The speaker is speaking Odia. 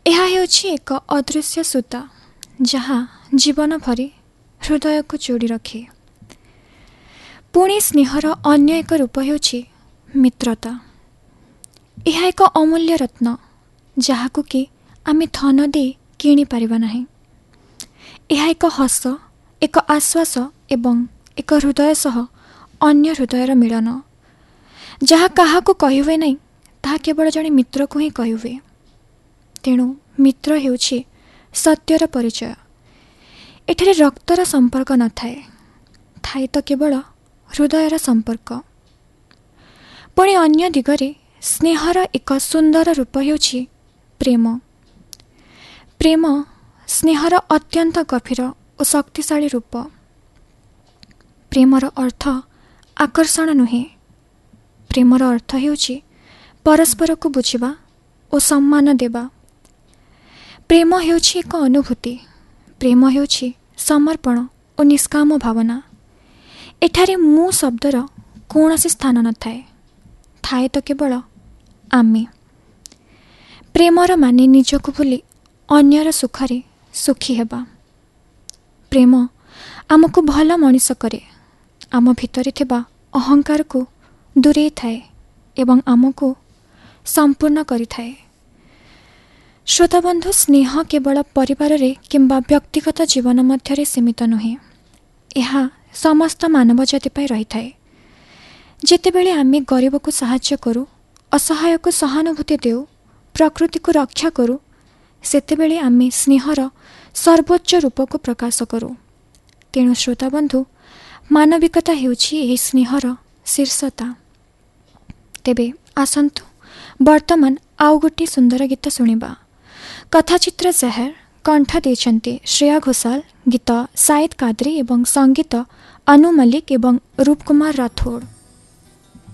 ଏହା ହେଉଛି ଏକ ଅଦୃଶ୍ୟ ସୂତା ଯାହା ଜୀବନ ଭରି ହୃଦୟକୁ ଯୋଡ଼ି ରଖେ। ପୁଣି ସ୍ନେହର ଅନ୍ୟ ଏକ ରୂପ ହେଉଛି ମିତ୍ରତା। ଏହା ଏକ ଅମୂଲ୍ୟ ରତ୍ନ ଯାହାକୁ କି ଆମେ ଧନ ଦେଇ କିଣିପାରିବା ନାହିଁ। ଏହା ଏକ ହସ, ଏକ ଆଶ୍ୱାସ ଏବଂ ଏକ ହୃଦୟ ସହ ଅନ୍ୟ ହୃଦୟର ମିଳନ, ଯାହା କାହାକୁ କହିହୁଏ ନାହିଁ, ତାହା କେବଳ ଜଣେ ମିତ୍ରକୁ ହିଁ କହିହୁଏ। ତେଣୁ ମିତ୍ର ହେଉଛି ସତ୍ୟର ପରିଚୟ। ଏଠାରେ ରକ୍ତର ସମ୍ପର୍କ ନଥାଏ, ଥାଏ ତ କେବଳ ହୃଦୟର ସମ୍ପର୍କ। ପୁଣି ଅନ୍ୟ ଦିଗରେ ସ୍ନେହର ଏକ ସୁନ୍ଦର ରୂପ ହେଉଛି ପ୍ରେମ। ପ୍ରେମ ସ୍ନେହର ଅତ୍ୟନ୍ତ ଗଭୀର ଓ ଶକ୍ତିଶାଳୀ ରୂପ। ପ୍ରେମର ଅର୍ଥ ଆକର୍ଷଣ ନୁହେଁ, ପ୍ରେମର ଅର୍ଥ ହେଉଛି ପରସ୍ପରକୁ ବୁଝିବା ଓ ସମ୍ମାନ ଦେବା। ପ୍ରେମ ହେଉଛି ଏକ ଅନୁଭୂତି, ପ୍ରେମ ହେଉଛି ସମର୍ପଣ ଓ ନିଷ୍କାମ ଭାବନା। ଏଠାରେ ମୁଁ ଶବ୍ଦର କୌଣସି ସ୍ଥାନ ନଥାଏ, ଥାଏ ତ କେବଳ ଆମେ। ପ୍ରେମର ମାନେ ନିଜକୁ ଭୁଲି ଅନ୍ୟର ସୁଖରେ ସୁଖୀ ହେବା। ପ୍ରେମ ଆମକୁ ଭଲ ମଣିଷ କରେ, ଆମ ଭିତରେ ଥିବା ଅହଙ୍କାରକୁ ଦୂରେଇ ଥାଏ ଏବଂ ଆମକୁ ସମ୍ପୂର୍ଣ୍ଣ କରିଥାଏ। ଶ୍ରୋତାବନ୍ଧୁ, ସ୍ନେହ କେବଳ ପରିବାରରେ କିମ୍ବା ବ୍ୟକ୍ତିଗତ ଜୀବନ ମଧ୍ୟରେ ସୀମିତ ନୁହେଁ, ଏହା ସମସ୍ତ ମାନବ ଜାତି ପାଇଁ ରହିଥାଏ। ଯେତେବେଳେ ଆମେ ଗରିବକୁ ସାହାଯ୍ୟ କରୁ, ଅସହାୟକୁ ସହାନୁଭୂତି ଦେଉ, ପ୍ରକୃତିକୁ ରକ୍ଷା କରୁ, ସେତେବେଳେ ଆମେ ସ୍ନେହର ସର୍ବୋଚ୍ଚ ରୂପକୁ ପ୍ରକାଶ କରୁ। ତେଣୁ ଶ୍ରୋତାବନ୍ଧୁ, ମାନବିକତା ହେଉଛି ଏହି ସ୍ନେହର ଶୀର୍ଷତା। ତେବେ ଆସନ୍ତୁ ବର୍ତ୍ତମାନ ଆଉ ଗୋଟିଏ ସୁନ୍ଦର ଗୀତ ଶୁଣିବା। କଥାଚିତ୍ର ଜେହର, କଣ୍ଠ ଦେଇଛନ୍ତି ଶ୍ରେୟା ଘୋଷାଲ, ଗୀତ ସାଇଦ କାଦ୍ରି ଏବଂ ସଙ୍ଗୀତ ଅନୁ ମଲ୍ଲିକ ଏବଂ ରୂପ କୁମାର ରାଥୋଡ।